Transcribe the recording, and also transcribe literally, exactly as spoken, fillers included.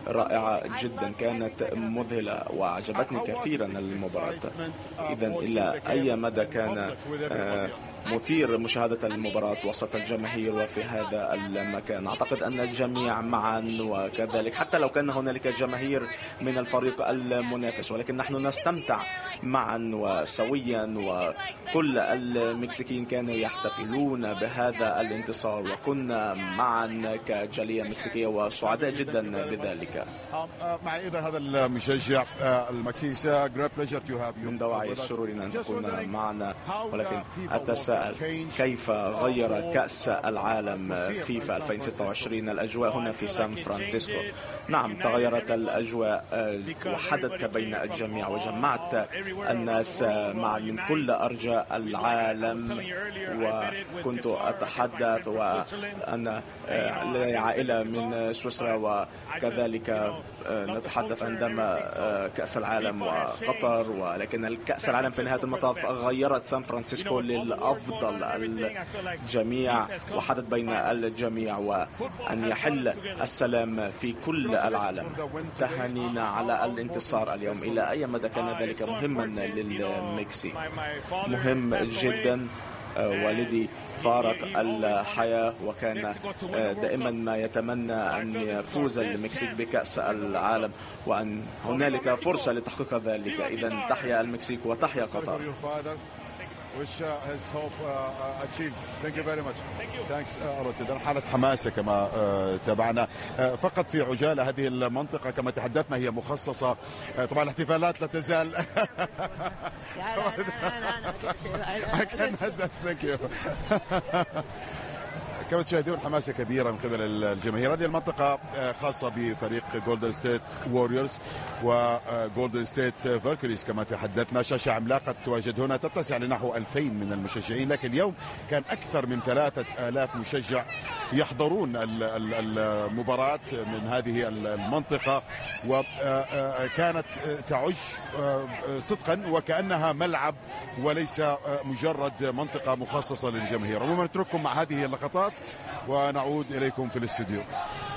رائعة جدا، كانت مذهلة وأعجبتني كثيرا المباراة. إذا إلى أي مدى كان مثير مشاهدة المباراة وسط الجماهير وفي هذا المكان. أعتقد أن الجميع معا، وكذلك حتى لو كان هنالك جماهير من الفريق المنافس، ولكن نحن نستمتع معا وسويا، وكل المكسيكيين كانوا يحتفلون بهذا الانتصار، وكنا معا كجالية مكسيكية وسعداء جدا بذلك. مع إذا هذا المشجع المكسيكي من دواعي السرور أن تكون معنا، ولكن أتساءل كيف غير كأس العالم فيفا ألفين وستة وعشرين الأجواء هنا في سان فرانسيسكو؟ نعم، تغيرت الأجواء وحدث بين الجميع وجمعت الناس معا من كل أرجاء العالم. وكنت أتحدث وأنا لي عائلة من سويسرا، وكذلك نتحدث عندما كأس العالم وقطر، ولكن الكأس العالم في نهاية المطاف غيرت سان فرانسيسكو للأفضل. الجميع وحدث بين الجميع، وأن يحل السلام في كل العالم. تهانينا على الانتصار اليوم. إلى أي مدى كان ذلك مهما للمكسيك؟ مهم جدا. والدي فارق الحياة وكان دائما ما يتمنى أن يفوز المكسيك بكأس العالم، وأن هنالك فرصة لتحقيق ذلك. إذا تحيا المكسيك وتحيا قطر. which uh, has hope uh, achieved. Thank you very much. Thank you. Thanks a lot. حالة حماسة كما uh, تابعنا. uh, فقط في عجالة، هذه المنطقة كما تحدثنا هي مخصصة. uh, طبعا الاحتفالات لا تزال. I can thank you. كما تشاهدون حماسة كبيرة من قبل الجماهير. هذه المنطقة خاصة بفريق جولدن ستيت ووريرز وجولدن ستيت فالكريز كما تحدثنا. شاشة عملاقة تواجد هنا تتسع لنحو ألفين من المشجعين، لكن اليوم كان أكثر من ثلاثة آلاف مشجع يحضرون المباراة من هذه المنطقة، وكانت تعج صدقا وكأنها ملعب وليس مجرد منطقة مخصصة للجماهير. عموما نترككم مع هذه اللقطات ونعود إليكم في الاستوديو.